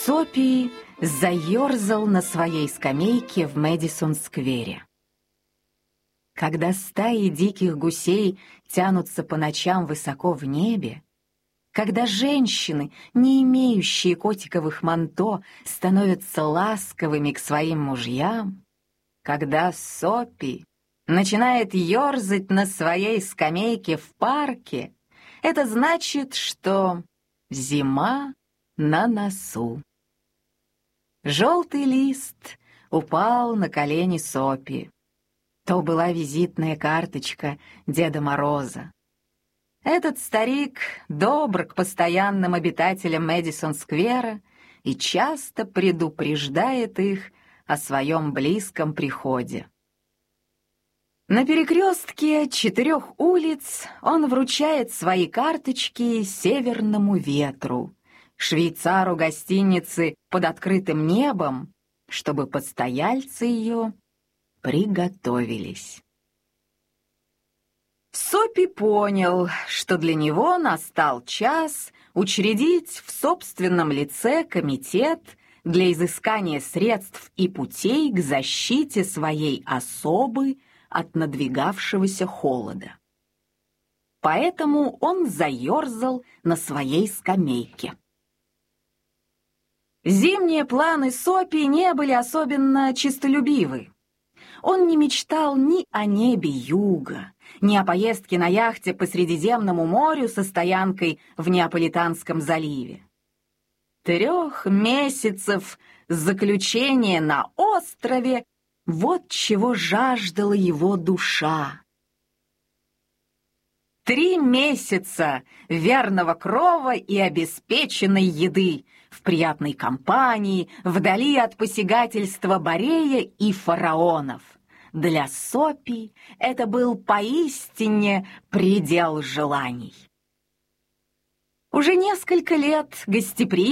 Сопи заерзал на своей скамейке в Мэдисон-сквере. Когда стаи диких гусей тянутся по ночам высоко в небе, когда женщины, не имеющие котиковых манто, становятся ласковыми к своим мужьям, когда Сопи начинает ерзать на своей скамейке в парке, это значит, что зима на носу. Желтый лист упал на колени Сопи. То была визитная карточка Деда Мороза. Этот старик добр к постоянным обитателям Мэдисон-сквера и часто предупреждает их о своем близком приходе. На перекрестке 4 улиц он вручает свои карточки северному ветру, швейцару гостиницы под открытым небом, чтобы постояльцы ее приготовились. Сопи понял, что для него настал час учредить в собственном лице комитет для изыскания средств и путей к защите своей особы от надвигавшегося холода. Поэтому он заерзал на своей скамейке. Зимние планы Сопи не были особенно честолюбивы. Он не мечтал ни о небе юга, ни о поездке на яхте по Средиземному морю со стоянкой в Неаполитанском заливе. 3 месяцев заключения на острове — вот чего жаждала его душа. 3 месяца верного крова и обеспеченной еды в приятной компании, вдали от посягательства Борея и фараонов. Для Сопи это был поистине предел желаний. Уже несколько лет гостеприимство